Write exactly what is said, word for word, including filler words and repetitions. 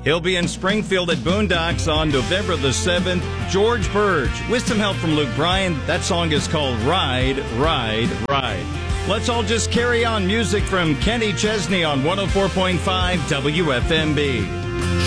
He'll be in Springfield at Boondocks on November the seventh. George Burge, with some help from Luke Bryan. That song is called Ride, Ride, Ride. Let's all just carry on. Music from Kenny Chesney on one oh four point five W F M B.